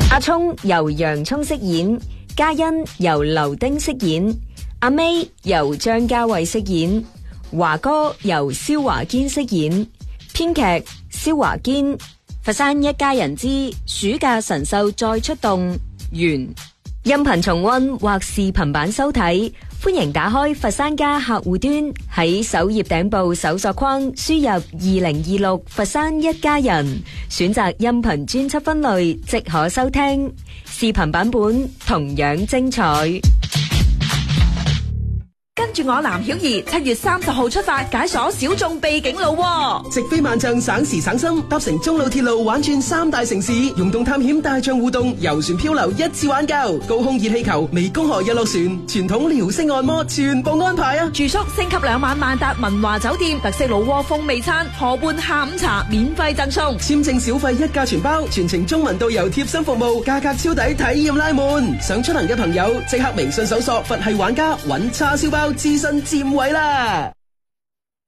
阿聰由洋蔥飾演，嘉欣由劉丁飾演，阿 May 由張家偉飾演，華哥由蕭華堅飾演，編劇蕭華堅。佛山一家人之暑假神獸再出動完，音頻重溫或視頻版收睇，歡迎打開佛山家客戶端，喺首頁頂部搜索框輸入2026佛山一家人，選擇音頻專輯分類即可收聽，視頻版本同樣精彩。 跟住我藍曉儀7月30號出發解鎖小眾秘境路喎， 直飛萬象省時省心，搭乘中路鐵路玩轉3大城市，溶洞探險大象互動，遊船漂流一次玩夠，高空熱氣球、湄公河日落船、傳統遼式按摩全部安排啊！ 住宿升級2晚萬達文華酒店，特色老窩風味餐，河畔下午茶免費贈送， 簽證小費一價全包，全程中文導遊貼心服務，價格超抵，體驗拉滿。想出行嘅朋友即刻微信搜索佛系玩家，搵叉燒包。資訊佔位啦！